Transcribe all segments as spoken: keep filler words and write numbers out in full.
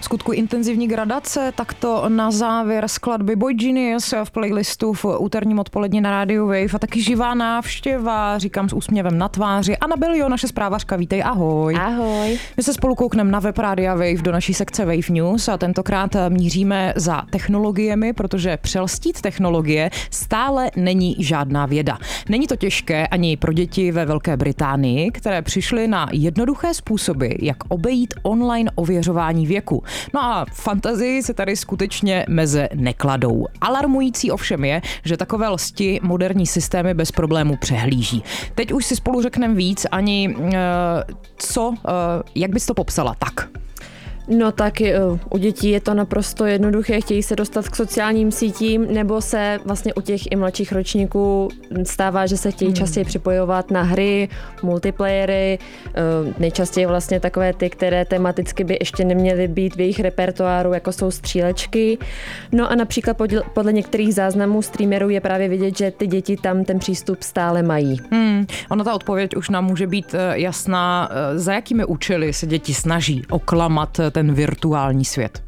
skutku intenzivní gradace, tak to na závěr skladby Boy Genius v playlistu v úterním odpolední na rádiu Wave a taky živá návštěva, říkám s úsměvem na tváři. Anabelio, naše zprávařka, vítej, ahoj. Ahoj. My se spolu koukneme na web Rádia Wave do naší sekce Wave News a tentokrát míříme za technologiemi, protože přelstít technologie stále není žádná věda. Není to těžké ani pro děti ve Velké Británii, které přišly na jednoduché způsoby, jak obejít online ověřování věku. No a fantazii se tady skutečně meze nekladou. Alarmující ovšem je, že takové lsti moderní systémy bez problému přehlíží. Teď už si spolu řekneme víc, ani uh, co, uh, jak bys to popsala tak? No tak u dětí je to naprosto jednoduché, chtějí se dostat k sociálním sítím, nebo se vlastně u těch i mladších ročníků stává, že se chtějí častěji připojovat na hry, multiplayery, nejčastěji vlastně takové ty, které tematicky by ještě neměly být v jejich repertoáru, jako jsou střílečky. No a například podle některých záznamů streamerů je právě vidět, že ty děti tam ten přístup stále mají. Hmm, ona ta odpověď už nám může být jasná, za jakými účely se děti snaží oklamat ten virtuální svět.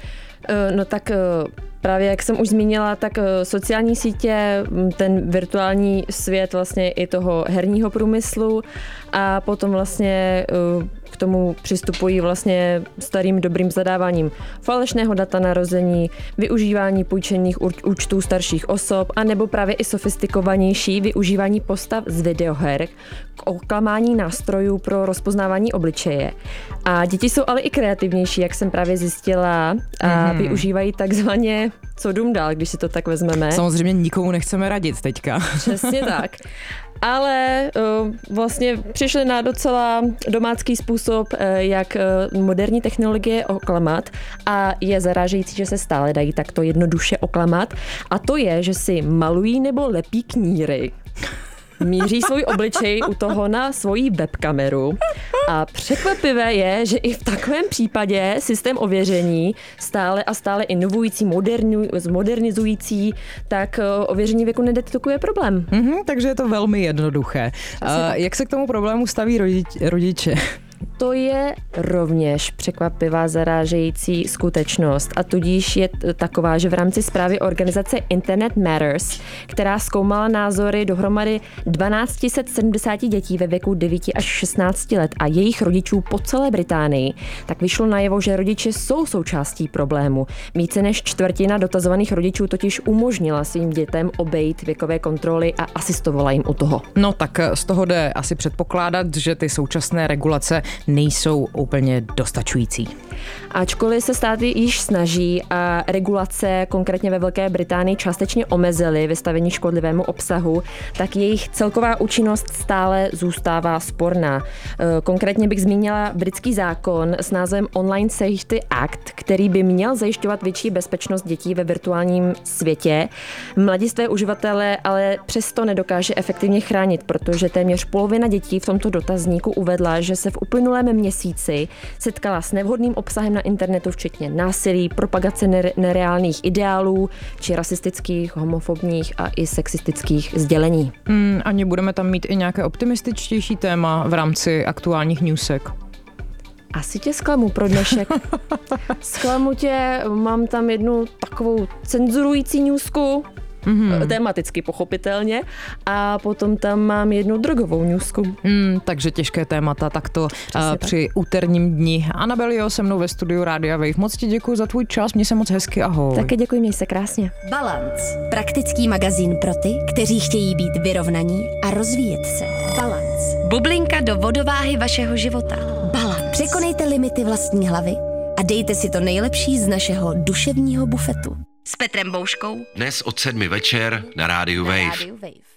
No tak právě jak jsem už zmínila, tak sociální sítě, ten virtuální svět vlastně i toho herního průmyslu a potom vlastně k tomu přistupují vlastně starým dobrým zadáváním falešného data narození, využívání půjčených účtů starších osob a nebo právě i sofistikovanější využívání postav z videoher k oklamání nástrojů pro rozpoznávání obličeje. A děti jsou ale i kreativnější, jak jsem právě zjistila, a hmm. využívají takzvaně co dům dál, když si to tak vezmeme. Samozřejmě nikomu nechceme radit teďka. Přesně tak. Ale uh, vlastně přišli na docela domácký způsob, uh, jak uh, moderní technologie oklamat a je zarážející, že se stále dají takto jednoduše oklamat. A to je, že si malují nebo lepí kníry. Míří svůj obličej u toho na svoji webkameru a překvapivé je, že i v takovém případě systém ověření stále a stále inovující, moderni, modernizující, tak ověření věku nedetekuje problém. Mm-hmm, takže je to velmi jednoduché. Uh, jak se k tomu problému staví rodič, rodiče? To je rovněž překvapivá zarážející skutečnost a tudíž je taková, že v rámci zprávy organizace Internet Matters, která zkoumala názory dohromady tisíc dvě stě sedmdesát dětí ve věku devět až šestnáct let a jejich rodičů po celé Británii, tak vyšlo najevo, že rodiče jsou součástí problému. Více než čtvrtina dotazovaných rodičů totiž umožnila svým dětem obejít věkové kontroly a asistovala jim u toho. No tak z toho jde asi předpokládat, že ty současné regulace nejsou úplně dostačující. Ačkoliv se státy již snaží a regulace konkrétně ve Velké Británii částečně omezily vystavení škodlivému obsahu, tak jejich celková účinnost stále zůstává sporná. Konkrétně bych zmínila britský zákon s názvem Online Safety Act, který by měl zajišťovat větší bezpečnost dětí ve virtuálním světě. Mladistvé uživatele ale přesto nedokáže efektivně chránit, protože téměř polovina dětí v tomto dotazníku uvedla, že se v uplynulém měsíci setkala s nevhodným obsahem na internetu, včetně násilí, propagace nereálných ideálů, či rasistických, homofobních a i sexistických sdělení. Hmm, ani budeme tam mít i nějaké optimističtější téma v rámci aktuálních newsek. Asi tě zklamu pro dnešek. Zklamu tě, mám tam jednu takovou cenzurující newsku, mm-hmm. tematicky pochopitelně, a potom tam mám jednu drogovou newsku. Mm, takže těžké témata, tak to uh, při úterním dni. Anabelio se mnou ve studiu Rádia Wave. Moc ti děkuji za tvůj čas, měj se moc hezky, ahoj. Také děkuji, měj se krásně. Balance. Praktický magazín pro ty, kteří chtějí být vyrovnaní a rozvíjet se. Balance. Bublinka do vodováhy vašeho života. Balance. Překonejte limity vlastní hlavy a dejte si to nejlepší z našeho duševního bufetu. S Petrem Bouškou. Dnes od sedmi večer na Rádiu Wave. Na Rádiu Wave.